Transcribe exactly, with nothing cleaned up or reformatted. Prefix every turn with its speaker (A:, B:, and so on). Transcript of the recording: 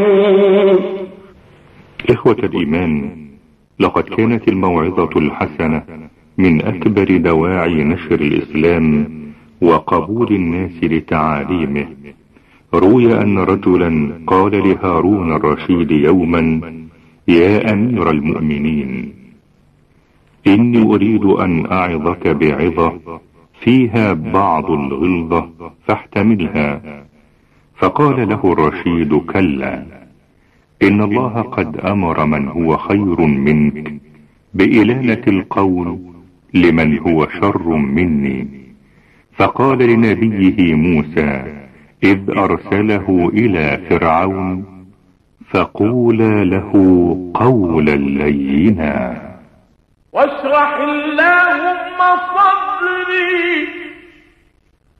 A: إخوة الإيمان، لقد كانت الموعظة الحسنة من أكبر دواعي نشر الإسلام وقبول الناس لتعاليمه. روي أن رجلا قال لهارون الرشيد يوما: يا أمير المؤمنين، إني أريد أن أعظك بعظة فيها بعض الغلظة فاحتملها. فقال له الرشيد: كلا، إن الله قد أمر من هو خير منك بإلانة القول لمن هو شر مني. فقال لنبيه موسى إذ أرسله إلى فرعون: فقولا له قولا لينا.
B: واشرح اللهم صدري